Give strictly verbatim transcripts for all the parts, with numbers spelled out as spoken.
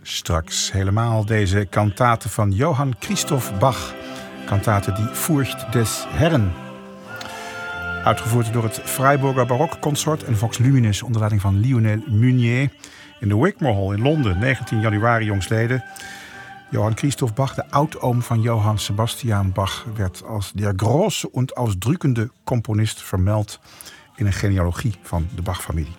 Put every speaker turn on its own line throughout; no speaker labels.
Straks helemaal deze kantate van Johann Christoph Bach. Kantate Die Furcht des Herren. Uitgevoerd door het Freiburger Barokkonsort en Vox Luminis onder leiding van Lionel Meunier in de Wigmore Hall in Londen, negentien januari jongstleden. Johann Christoph Bach, de oudoom van Johann Sebastian Bach, werd als der große und ausdrückende componist vermeld in een genealogie van de Bach-familie.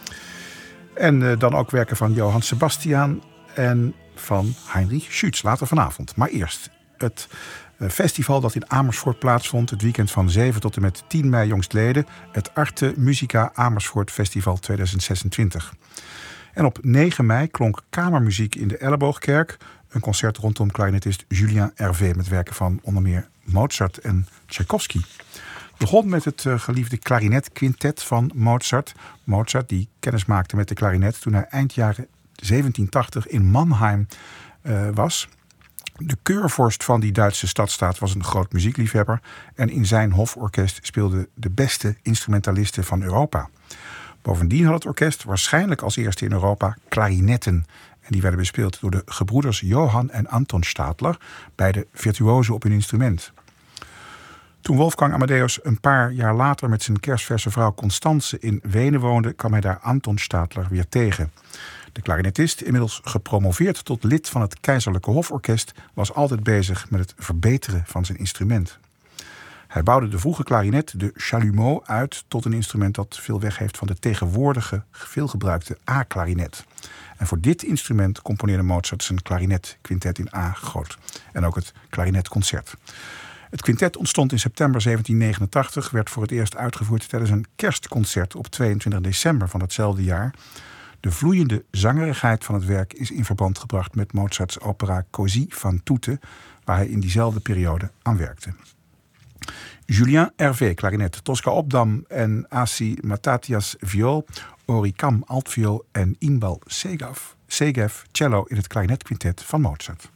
En uh, dan ook werken van Johann Sebastian en van Heinrich Schütz, later vanavond. Maar eerst het uh, festival dat in Amersfoort plaatsvond, het weekend van zeven tot en met tien mei jongstleden, het Arte Musica Amersfoort Festival tweeduizend zesentwintig. En op negen mei klonk kamermuziek in de Elleboogkerk, een concert rondom klarinetist Julien Hervé met werken van onder meer Mozart en Tchaikovsky. Begon met het uh, geliefde klarinetquintet van Mozart. Mozart die kennis maakte met de klarinet toen hij eind jaren zeventien tachtig in Mannheim uh, was. De keurvorst van die Duitse stadstaat was een groot muziekliefhebber en in zijn hoforkest speelden de beste instrumentalisten van Europa. Bovendien had het orkest waarschijnlijk als eerste in Europa klarinetten. En die werden bespeeld door de gebroeders Johann en Anton Stadler, beide virtuozen op hun instrument. Toen Wolfgang Amadeus een paar jaar later met zijn kerstverse vrouw Constance in Wenen woonde, kwam hij daar Anton Stadler weer tegen. De klarinetist, inmiddels gepromoveerd tot lid van het Keizerlijke Hoforkest, was altijd bezig met het verbeteren van zijn instrument. Hij bouwde de vroege klarinet, de chalumeau, uit tot een instrument dat veel weg heeft van de tegenwoordige, veelgebruikte A-klarinet. En voor dit instrument componeerde Mozart zijn klarinetquintet in A groot. En ook het klarinetconcert. Het quintet ontstond in september zeventien negenentachtig, werd voor het eerst uitgevoerd tijdens een kerstconcert op tweeëntwintig december van datzelfde jaar. De vloeiende zangerigheid van het werk is in verband gebracht met Mozarts opera Così fan tutte, waar hij in diezelfde periode aan werkte. Julien Hervé, klarinet, Tosca Obdam en Asi Matatias, viool, Ori Kam, altviool en Inbal Segev, cello in het klarinetquintet van Mozart.